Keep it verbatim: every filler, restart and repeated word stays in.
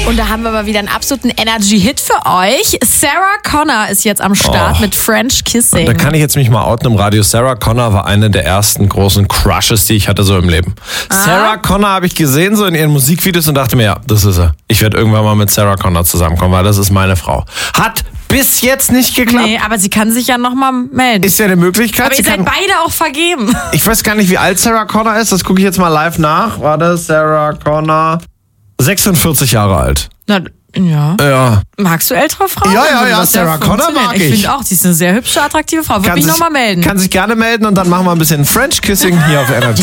Und da haben wir mal wieder einen absoluten Energy-Hit für euch. Sarah Connor ist jetzt am Start Oh. mit French Kissing. Da kann ich jetzt mich mal outen im Radio. Sarah Connor war eine der ersten großen Crushes, die ich hatte so im Leben. Ah. Sarah Connor habe ich gesehen so in ihren Musikvideos und dachte mir, ja, das ist er. Ich werde irgendwann mal mit Sarah Connor zusammenkommen, weil das ist meine Frau. Hat bis jetzt nicht geklappt. Nee, aber sie kann sich ja nochmal melden. Ist ja eine Möglichkeit. aber Sie ihr seid kann, beide auch vergeben. ich weiß gar nicht, wie alt Sarah Connor ist. Das gucke ich jetzt mal live nach. Warte, Sarah Connor. sechsundvierzig Jahre alt. Na, ja. Ja. Magst du ältere Frauen? Ja, ja, Würde ja, das Sarah Connor funktionieren. mag Ich ich. finde auch, sie ist eine sehr hübsche, attraktive Frau. Würde mich sich- nochmal melden. Kann sich gerne melden und dann machen wir ein bisschen French Kissing hier auf Energy.